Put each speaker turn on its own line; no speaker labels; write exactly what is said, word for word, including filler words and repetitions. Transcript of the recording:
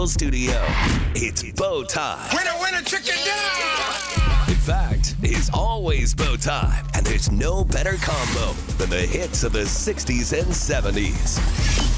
studio. It's Bow Time.
Winner, winner, chicken dinner!
In fact, it's always Bow Time, and there's no better combo than the hits of the sixties and seventies.